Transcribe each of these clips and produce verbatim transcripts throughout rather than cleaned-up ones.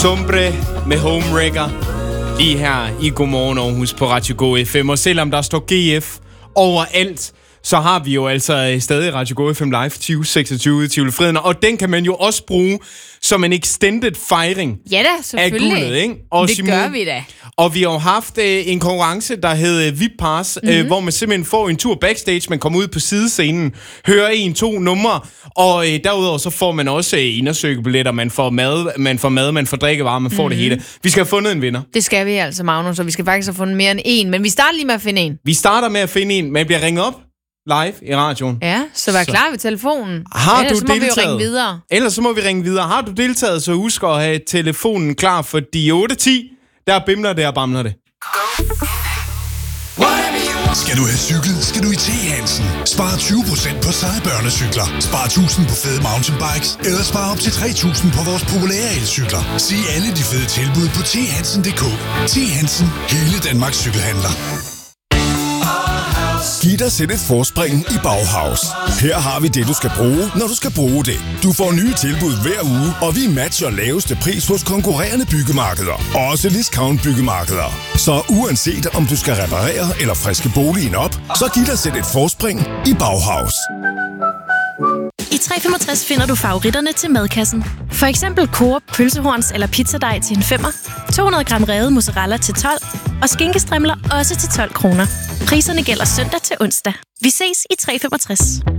Sombre med Homewrecker lige her i Godmorgen Aarhus på Radio Go F M. Og selvom der står G F overalt, så har vi jo altså stadig Radio Go F M Live tyve seksogtyve i Tivoli Friheden, og den kan man jo også bruge som en extended fejring. Ja da, selvfølgelig. Af guldet, ikke? Og det Simone, gør vi da. Og vi har jo haft øh, en konkurrence, der hed V I P Pass, mm-hmm. øh, hvor man simpelthen får en tur backstage, man kommer ud på sidescenen, hører en, to numre, og øh, derudover så får man også øh, indersøgebilletter, man får mad, man får mad, man får drikkevarer, man får mm-hmm. det hele. Vi skal have fundet en vinder. Det skal vi altså, Magnus, og vi skal faktisk have fundet mere end en, men vi starter lige med at finde en. Vi starter med at finde en, men bliver ringet op live i radioen. Ja, så vær så klar ved telefonen. Har Ellers du så må deltaget? vi jo ringe videre. Ellers så må vi ringe videre. Har du deltaget, så husk at have telefonen klar, for de otte ti, der bimler det og bamler det. Skal du have cykel, skal du i T. Hansen. Spar tyve procent på seje børnecykler. Spar tusind på fede mountainbikes. Eller spar op til tre tusind på vores populære elcykler. Se alle de fede tilbud på t hansen punktum d k. T. Hansen. Hele Danmarks cykelhandler. Giv dig selv et forspring i Bauhaus. Her har vi det, du skal bruge, når du skal bruge det. Du får nye tilbud hver uge, og vi matcher laveste pris hos konkurrerende byggemarkeder. Også discount byggemarkeder. Så uanset om du skal reparere eller friske boligen op, så giv dig selv et forspring i Bauhaus. I tre femogtres finder du favoritterne til madkassen. For eksempel Coop pølsehorns eller pizzadej til en femmer, to hundrede gram revet mozzarella til tolv og skinkestrimler også til tolv kroner. Priserne gælder søndag til onsdag. Vi ses i tre femogtres.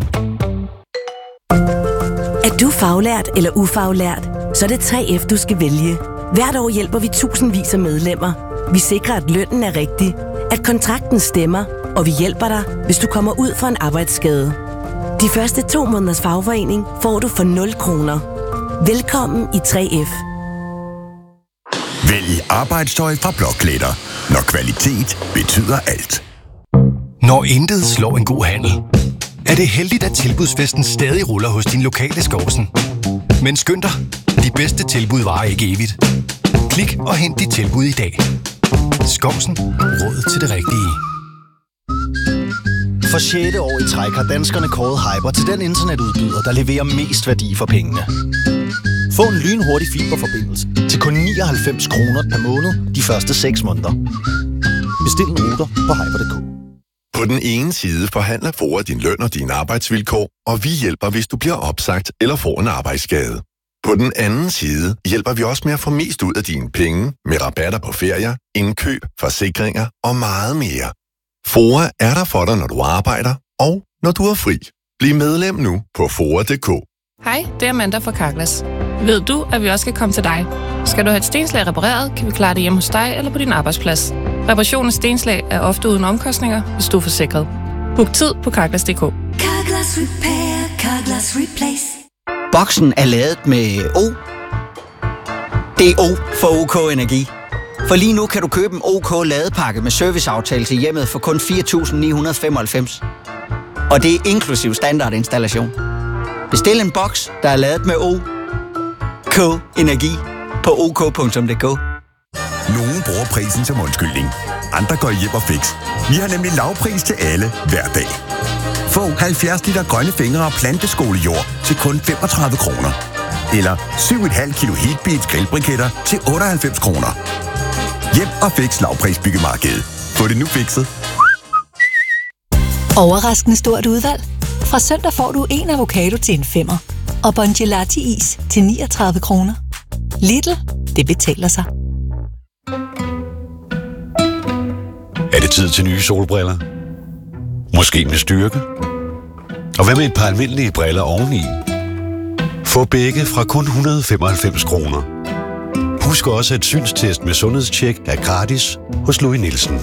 Er du faglært eller ufaglært, så er det tre F, du skal vælge. Hvert år hjælper vi tusindvis af medlemmer. Vi sikrer, at lønnen er rigtig, at kontrakten stemmer, og vi hjælper dig, hvis du kommer ud for en arbejdsskade. De første to måneders fagforening får du for nul kroner. Velkommen i tre F. Vælg arbejdstøj fra Blåklæder, når kvalitet betyder alt. Når intet slår en god handel, er det heldigt, at tilbudsfesten stadig ruller hos din lokale Skovsen. Men skynd dig, de bedste tilbud varer ikke evigt. Klik og hent dit tilbud i dag. Skovsen. Råd til det rigtige. For sjette år i træk har danskerne kåret Hyper til den internetudbyder, der leverer mest værdi for pengene. Få en lynhurtig fiberforbindelse til kun nioghalvfems kroner per måned de første seks måneder. Bestil en router på hyper punktum d k. På den ene side forhandler Fora din løn og dine arbejdsvilkår, og vi hjælper, hvis du bliver opsagt eller får en arbejdsskade. På den anden side hjælper vi også med at få mest ud af dine penge med rabatter på ferier, indkøb, forsikringer og meget mere. Fora er der for dig, når du arbejder og når du er fri. Bliv medlem nu på fora punktum d k. Hej, det er Amanda fra Carglass. Ved du, at vi også kan komme til dig? Skal du have et stenslag repareret, kan vi klare det hjemme hos dig eller på din arbejdsplads. Reparation af stenslag er ofte uden omkostninger, hvis du er forsikret. Book tid på carglass punktum d k. Carglass Repair, Carglass Replace. Boksen er ladet med O. Det er O for OK Energi. For lige nu kan du købe en OK ladepakke med serviceaftale til hjemmet for kun fire tusind ni hundrede femoghalvfems. Og det er inklusiv standardinstallation. Bestil en boks, der er ladet med O. K Energi på ok punktum d k. Nogle bruger prisen som undskyldning. Andre går hjem og fix. Vi har nemlig lavpris til alle hver dag. Få halvfjerds liter grønne fingre og planteskolejord til kun femogtredive kroner. Eller syv komma fem kilo Heatbeats grillbriketter til otteoghalvfems kroner. Hjem og fix lavpris byggemarkedet. Få det nu fikset. Overraskende stort udvalg. Fra søndag får du en avocado til en femmer. Og Bongelati is til niogtredive kroner. Lidl, det betaler sig. Er det tid til nye solbriller? Måske med styrke? Og hvad med et par almindelige briller oveni? Få begge fra kun et hundrede og femoghalvfems kroner. Husk også, at synstest med sundhedstjek er gratis hos Louis Nielsen.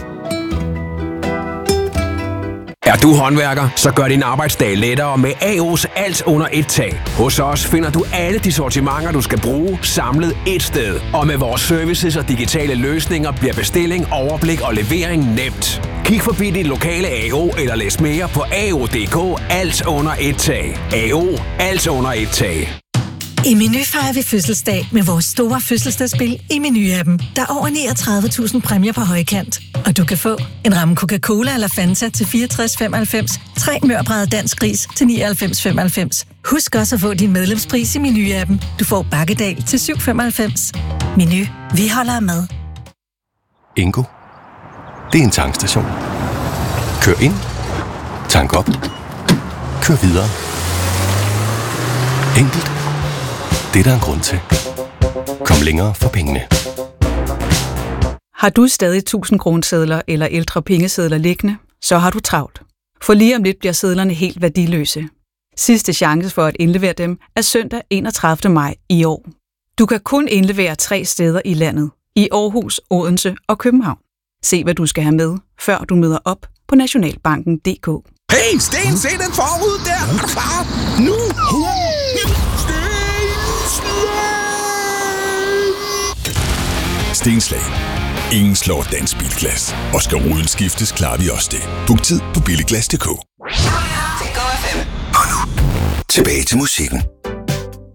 Er du håndværker, så gør din arbejdsdag lettere med A O's alt under et tag. Hos os finder du alle de sortimenter, du skal bruge, samlet et sted. Og med vores services og digitale løsninger bliver bestilling, overblik og levering nemt. Kig forbi dit lokale A O eller læs mere på A O punktum d k. Alt under et tag. A O. Alt under et tag. I Meny fejrer vi fødselsdag med vores store fødselsdagsspil i Meny-appen. Der er over niogtredive tusind præmier på højkant. Og du kan få en ramme Coca-Cola eller Fanta til fireogtres femoghalvfems, tre mørbrædder dansk ris til nioghalvfems femoghalvfems. Husk også at få din medlemspris i Meny-appen. Du får bakkedal til syv femoghalvfems. Menu. Vi holder af mad. Ingo. Det er en tankstation. Kør ind. Tank op. Kør videre. Enkelt. Det er der en grund til. Kom længere for pengene. Har du stadig tusind kronesedler eller ældre pengesedler liggende, så har du travlt. For lige om lidt bliver sedlerne helt værdiløse. Sidste chance for at indlevere dem er søndag enogtredivte maj i år. Du kan kun indlevere tre steder i landet. I Aarhus, Odense og København. Se hvad du skal have med, før du møder op på nationalbanken punktum d k. Hey, Sten, se den forud der! Er du klar? Nu! Stenslag. Ingen slår dansk bilglas. Og skal ruden skiftes, klarer vi også det. Book tid på billigglas punktum d k. Og nu, tilbage til musikken.